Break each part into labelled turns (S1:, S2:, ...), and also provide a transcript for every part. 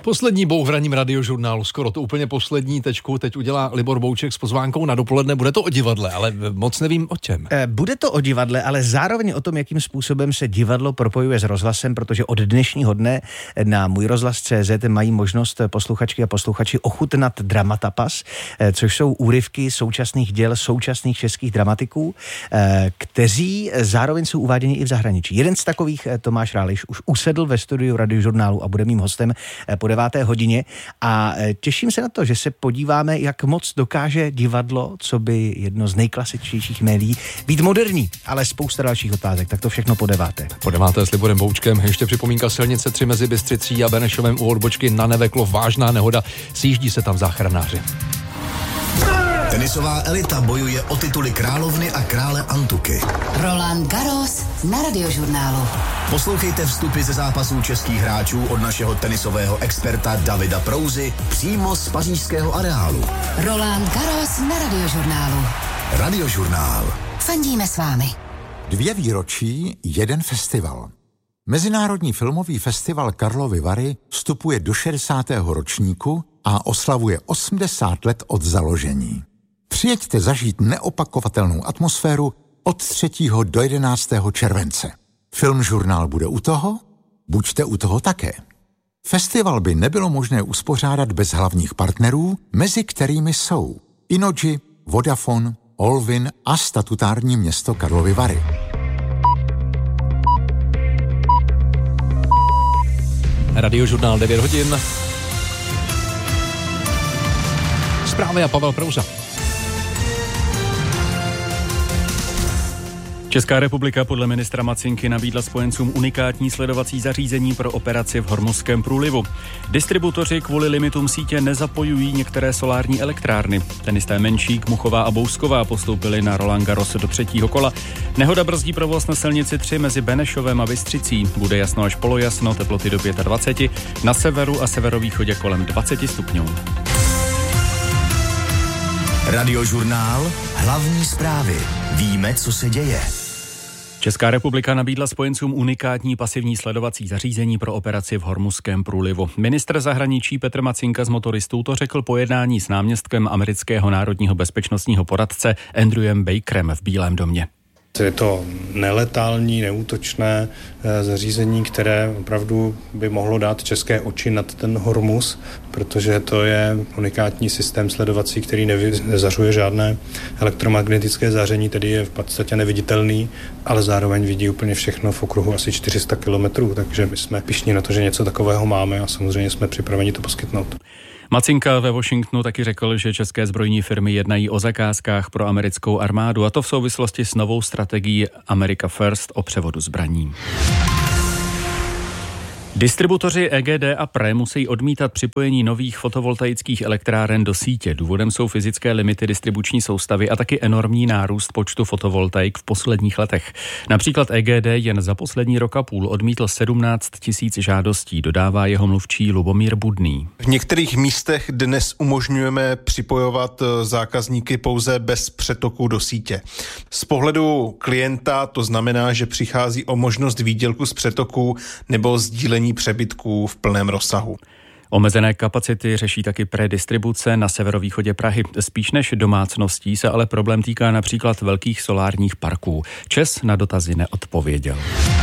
S1: Poslední bouch v ranním radiožurnálu, skoro to úplně poslední tečku teď udělá Libor Bouček s pozvánkou na dopoledne. Bude to o divadle, ale moc nevím o čem.
S2: Bude to o divadle, ale zároveň o tom, jakým způsobem se divadlo propojuje s rozhlasem, protože od dnešního dne na Můj rozhlas.cz mají možnost posluchačky a posluchači ochutnat Dramatapas, což jsou úryvky současných děl současných českých dramatiků, kteří zároveň jsou uváděni i v zahraničí. Jeden z takových, Tomáš Ráliš, už usedl ve studiu radiožurnálu a bude mým hostem po 9. hodině a těším se na to, že se podíváme, jak moc dokáže divadlo, co by jedno z nejklasičtějších médií, být moderní, ale spousta dalších otázek, tak to všechno po 9.
S1: Po 9. s Liborem Boučkem, ještě připomínka silnice 3 mezi Bystřicí a Benešovem u odbočky na Neveklo, vážná nehoda, sjíždí se tam záchranáři.
S3: Tenisová elita bojuje o tituly královny a krále Antuky.
S4: Roland Garros na radiožurnálu.
S3: Poslouchejte vstupy ze zápasů českých hráčů od našeho tenisového experta Davida Prouzy přímo z pařížského areálu.
S4: Roland Garros na radiožurnálu.
S3: Radiožurnál.
S4: Fandíme s vámi.
S5: 2 výročí, 1 festival. Mezinárodní filmový festival Karlovy Vary vstupuje do 60. ročníku a oslavuje 80 let od založení. Přijeďte zažít neopakovatelnou atmosféru od 3. do 11. července. Filmžurnál bude u toho? Buďte u toho také. Festival by nebylo možné uspořádat bez hlavních partnerů, mezi kterými jsou Innogy, Vodafone, Olvin a statutární město Karlovy Vary.
S1: Radiožurnál 9 hodin. Zprávy a Pavel Prouza.
S6: Česká republika podle ministra Macinky nabídla spojencům unikátní sledovací zařízení pro operaci v Hormuzském průlivu. Distributoři kvůli limitům sítě nezapojují některé solární elektrárny. Tenisté Menšík, Muchová a Bousková postoupili na Roland Garros do 3. kola. Nehoda brzdí provoz na silnici 3 mezi Benešovem a Bystřicí. Bude jasno až polojasno, teploty do 25, na severu a severovýchodě kolem 20 stupňů.
S3: Radiožurnál. Hlavní zprávy. Víme, co se děje.
S6: Česká republika nabídla spojencům unikátní pasivní sledovací zařízení pro operaci v Hormuzském průlivu. Ministr zahraničí Petr Macinka z motoristů to řekl po jednání s náměstkem amerického národního bezpečnostního poradce Andrewem Bakerem v Bílém domě.
S7: Je to neletální, neútočné zařízení, které opravdu by mohlo dát české oči nad ten Hormuz, protože to je unikátní systém sledovací, který nezařuje žádné elektromagnetické záření, tedy je v podstatě neviditelný, ale zároveň vidí úplně všechno v okruhu asi 400 kilometrů, takže my jsme pyšní na to, že něco takového máme a samozřejmě jsme připraveni to poskytnout.
S6: Macinka ve Washingtonu taky řekl, že české zbrojní firmy jednají o zakázkách pro americkou armádu, a to v souvislosti s novou strategií America First o převodu zbraní. Distributoři EGD a PRE musí odmítat připojení nových fotovoltaických elektráren do sítě. Důvodem jsou fyzické limity distribuční soustavy a taky enormní nárůst počtu fotovoltaik v posledních letech. Například EGD jen za poslední rok a půl odmítl 17 000 žádostí, dodává jeho mluvčí Lubomír Budný.
S8: V některých místech dnes umožňujeme připojovat zákazníky pouze bez přetoku do sítě. Z pohledu klienta to znamená, že přichází o možnost výdělku z přetoku nebo sdílení přebytků v plném rozsahu.
S6: Omezené kapacity řeší taky predistribuce na severovýchodě Prahy. Spíš než domácností se ale problém týká například velkých solárních parků. ČEZ na dotazy neodpověděl.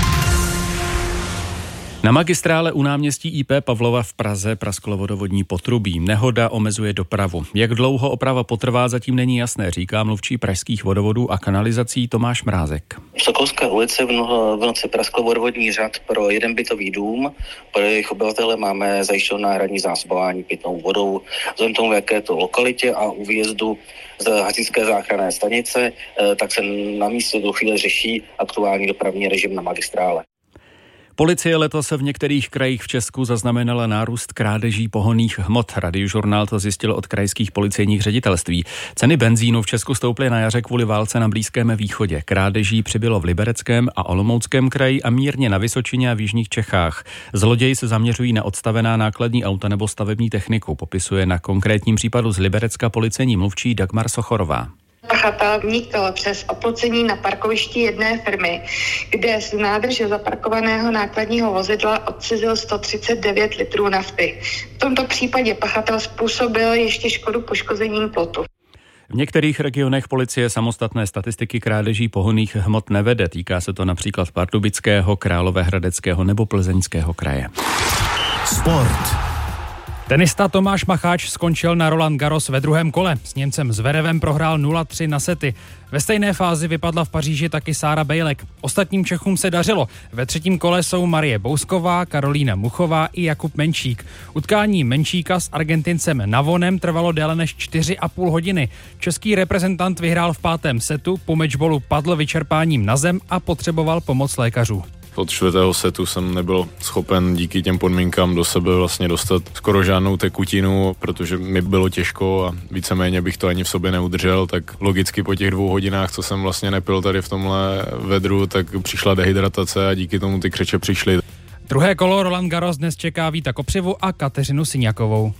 S6: Na magistrále u náměstí IP Pavlova v Praze prasklo vodovodní potrubí. Nehoda omezuje dopravu. Jak dlouho oprava potrvá, zatím není jasné, říká mluvčí pražských vodovodů a kanalizací Tomáš Mrázek.
S9: V Sokolské ulici v noci praskl vodovodní řad pro jeden bytový dům. Pro jejich obyvatele máme zajištěno náhradní zásobování pitnou vodou. Vzhledem tomu, jaké je to lokalitě a u výjezdu z hasičské záchranné stanice, tak se na místě do chvíle řeší aktuální dopravní režim na magistrále.
S6: Policie letos v některých krajích v Česku zaznamenala nárůst krádeží pohonných hmot. Radiožurnál to zjistil od krajských policejních ředitelství. Ceny benzínu v Česku stouply na jaře kvůli válce na Blízkém východě. Krádeží přibylo v Libereckém a Olomouckém kraji a mírně na Vysočině a v jižních Čechách. Zloději se zaměřují na odstavená nákladní auta nebo stavební techniku, popisuje na konkrétním případu z Liberecka policejní mluvčí Dagmar Sochorová.
S10: Pachatel vnikl přes oplocení na parkovišti jedné firmy, kde z nádrže zaparkovaného nákladního vozidla odcizil 139 litrů nafty. V tomto případě pachatel způsobil ještě škodu poškozením plotu.
S6: V některých regionech policie samostatné statistiky krádeží pohonných hmot nevede. Týká se to například Pardubického, Královéhradeckého nebo Plzeňského kraje.
S3: Sport.
S11: Tenista Tomáš Macháč skončil na Roland Garros ve druhém kole. S Němcem Zverevem prohrál 0-3 na sety. Ve stejné fázi vypadla v Paříži taky Sára Bejlek. Ostatním Čechům se dařilo. Ve třetím kole jsou Marie Bousková, Karolína Muchová i Jakub Menčík. Utkání Menčíka s Argentincem Navonem trvalo déle než 4,5 hodiny. Český reprezentant vyhrál v 5. setu, po matchballu padl vyčerpáním na zem a potřeboval pomoc lékařů.
S12: Od 4. setu jsem nebyl schopen díky těm podmínkám do sebe vlastně dostat skoro žádnou tekutinu, protože mi bylo těžko a víceméně bych to ani v sobě neudržel, tak logicky po těch 2 hodinách, co jsem vlastně nepil tady v tomhle vedru, tak přišla dehydratace a díky tomu ty křeče přišly.
S11: Druhé kolo Roland Garros dnes čeká Víta Kopřivu a Kateřinu Syňakovou.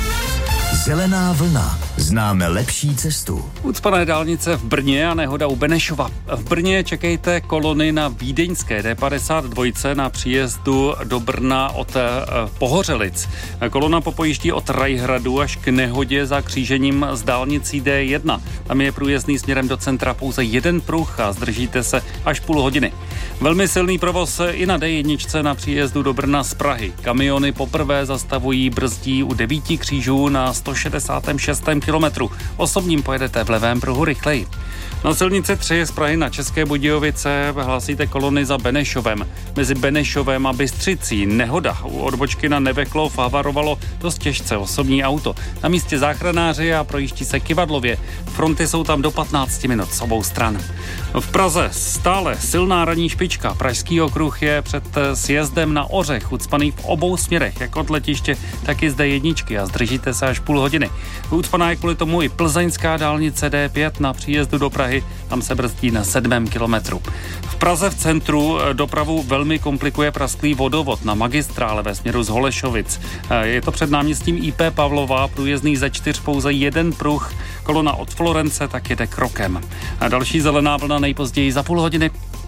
S3: Zelená vlna. Známe lepší cestu.
S13: Ucpané dálnice v Brně a nehoda u Benešova. V Brně čekejte kolony na vídeňské D52 na příjezdu do Brna od Pohořelic. Kolona popojíždí od Rajhradu až k nehodě za křížením s dálnicí D1. Tam je průjezdný směrem do centra pouze jeden pruh a zdržíte se až půl hodiny. Velmi silný provoz i na D1 na příjezdu do Brna z Prahy. Kamiony poprvé zastavují, brzdí u 9 křížů na 166. kilometru. Osobním pojedete v levém pruhu rychleji. Na silnici 3 z Prahy na České Budějovice hlásíte kolony za Benešovem. Mezi Benešovem a Bystřicí nehoda. U odbočky na Neveklov havarovalo dost těžce osobní auto. Na místě záchranáři a projíždí se kyvadlově. Fronty jsou tam do 15 minut z obou stran. V Praze stále silná ranní špička. Pražský okruh je před sjezdem na Ořech ucpaný v obou směrech, jak od letiště, tak i z D1 a zdržíte se až půl hodiny. Ucpaná je kvůli tomu i plzeňská dálnice D5 na příjezdu do Prahy, tam se brzdí na 7. kilometru. V Praze v centru dopravu velmi komplikuje prasklý vodovod na magistrále ve směru z Holešovic. Je to před náměstím IP Pavlova, průjezdný ze 4 pouze jeden pruh, kolona od Florence tak jede krokem. A další zelená vlna nejpozději za půl hodiny.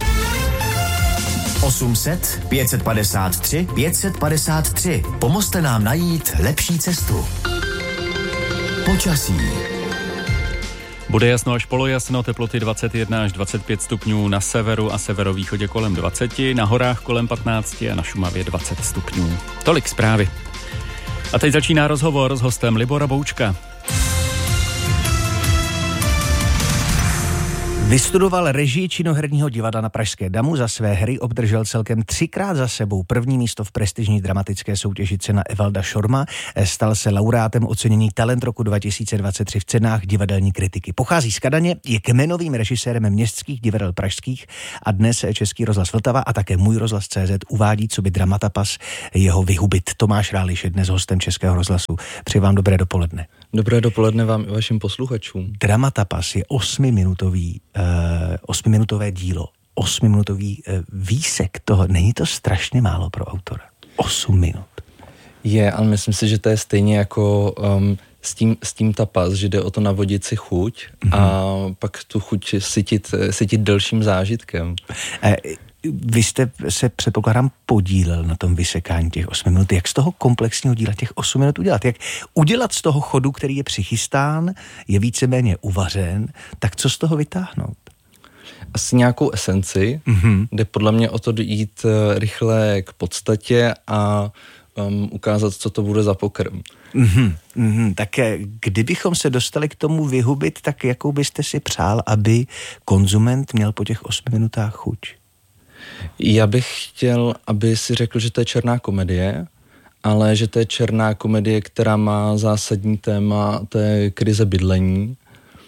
S3: 800 553 553. Pomozte nám najít lepší cestu. Počasí.
S6: Bude jasno až polojasno, teploty 21 až 25 stupňů na severu a severovýchodě kolem 20, na horách kolem 15 a na Šumavě 20 stupňů. Tolik zprávy. A teď začíná rozhovor s hostem Libora Boučka.
S2: Vystudoval režii činoherního divadla na Pražské Damu, za své hry obdržel celkem 3krát za sebou první místo v prestižní dramatické soutěži Cena Evalda Šorma, stal se laureátem ocenění Talent roku 2023 v cenách divadelní kritiky. Pochází z Kadaně, je kmenovým režisérem městských divadel pražských a dnes Český rozhlas Vltava a také Můj rozhlas CZ uvádí coby Dramatapas jeho Vyhubit. Tomáš Ráliš je dnes hostem Českého rozhlasu. Přeji vám dobré dopoledne.
S14: Dobré dopoledne vám i vašim posluchačům.
S2: Dramatapas je 8minutové dílo, 8minutový výsek toho. Není to strašně málo pro autora? 8 minut.
S14: Je, ale myslím si, že to je stejně jako s tím tapas, že jde o to navodit si chuť a pak tu chuť sytit delším zážitkem.
S2: Vy jste se, předpokládám, podílel na tom vysekání těch 8 minut. Jak z toho komplexního díla těch 8 minut udělat? Jak udělat z toho chodu, který je přichystán, je víceméně uvařen, tak co z toho vytáhnout?
S14: Asi nějakou esenci, jde podle mě o to jít rychle k podstatě a ukázat, co to bude za pokrm.
S2: Tak kdybychom se dostali k tomu vyhubit, tak jakou byste si přál, aby konzument měl po těch 8 minutách chuť?
S14: Já bych chtěl, aby si řekl, že to je černá komedie, ale že to je černá komedie, která má zásadní téma, to je krize bydlení.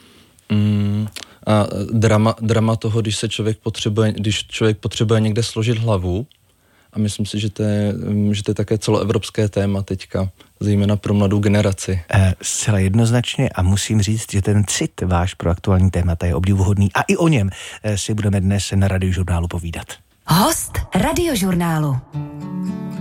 S14: A drama toho, když člověk potřebuje někde složit hlavu. A myslím si, že to je také celoevropské téma teďka, zejména pro mladou generaci.
S2: Zcela jednoznačně a musím říct, že ten cit váš pro aktuální témata je obdivuhodný a i o něm si budeme dnes na Radiožurnálu povídat.
S4: Host Radiožurnálu.